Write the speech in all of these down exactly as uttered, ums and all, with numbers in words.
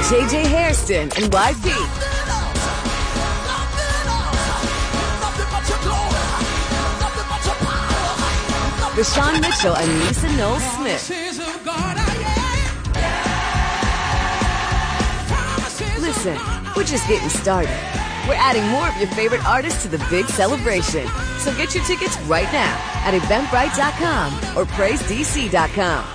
J J Hairston and Y P. Rashawn Mitchell and Lisa Knowles-Smith. Listen, we're just getting started. We're adding more of your favorite artists to the big celebration. So get your tickets right now at eventbrite dot com or praise d c dot com.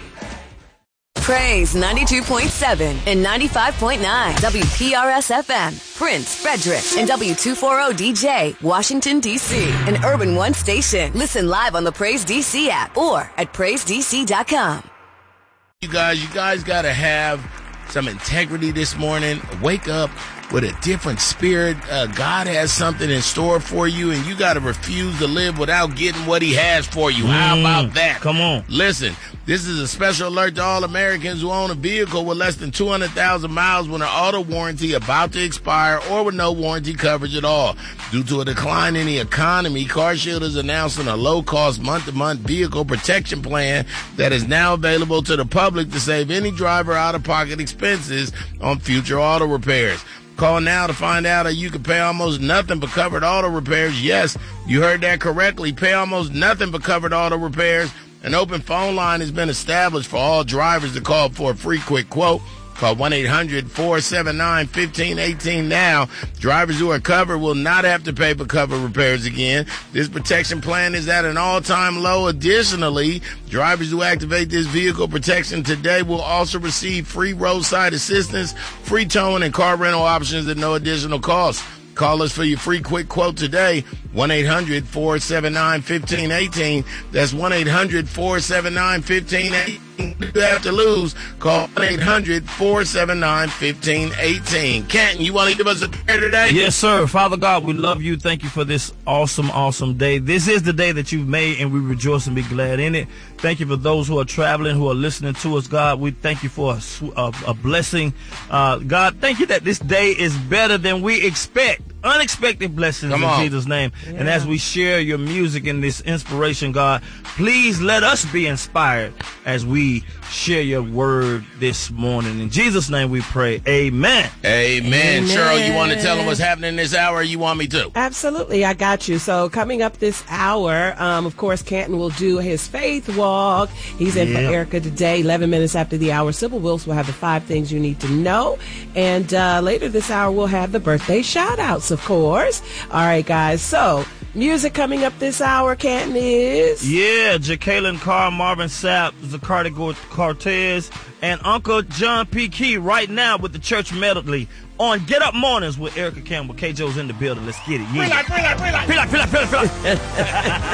Praise ninety-two point seven and ninety-five point nine W P R S F M, Prince, Frederick, and W two forty D J, Washington, D C, an Urban One station. Listen live on the Praise D C app or at praise d c dot com. You guys, you guys got to have some integrity this morning. Wake up with a different spirit. Uh, God has something in store for you, and you got to refuse to live without getting what he has for you. How Mm, about that? come on. Listen, this is a special alert to all Americans who own a vehicle with less than two hundred thousand miles with an auto warranty about to expire or with no warranty coverage at all. Due to a decline in the economy, CarShield is announcing a low-cost month-to-month vehicle protection plan that is now available to the public to save any driver out-of-pocket expenses on future auto repairs. Call now to find out how you can pay almost nothing but covered auto repairs. Yes, you heard that correctly. Pay almost nothing but covered auto repairs. An open phone line has been established for all drivers to call for a free quick quote. Call one eight hundred four seven nine one five one eight now. Drivers who are covered will not have to pay for covered repairs again. This protection plan is at an all-time low. Additionally, drivers who activate this vehicle protection today will also receive free roadside assistance, free towing, and car rental options at no additional cost. Call us for your free quick quote today, one eight hundred four seven nine one five one eight. That's one eight hundred four seven nine one five one eight. You have to lose. Call one eight hundred four seven nine one five one eight. Canton, you want to give us a prayer today? Yes, sir. Father God, we love you. Thank you for this awesome, awesome day. This is the day that you've made, and we rejoice and be glad in it. Thank you for those who are traveling, who are listening to us, God. We thank you for a, a, a blessing. Uh, God, thank you that this day is better than we expect. Unexpected blessings Come in on. Jesus' name. Yeah. And as we share your music and this inspiration, God, please let us be inspired as we share your word this morning. In Jesus' name we pray. Amen. Amen. Amen. Cheryl, you want to tell them what's happening this hour, or you want me to? Absolutely, I got you. So coming up this hour, um, of course, Canton will do his faith walk. He's in Yeah. for Erica today, eleven minutes after the hour. Sybil Wills will have the five things you need to know. And uh, later this hour, we'll have the birthday shout-outs, of course. All right, guys. So music coming up this hour, Canton, is... Yeah, Jacqueline Carr, Marvin Sapp, Zacardi Cortez, and Uncle John P. Key right now with the church medley on Get Up Mornings with Erica Campbell. K. Joe's in the building. Let's get it. Yeah. Free life, free life, free life. Feel like, feel like, feel like, feel like.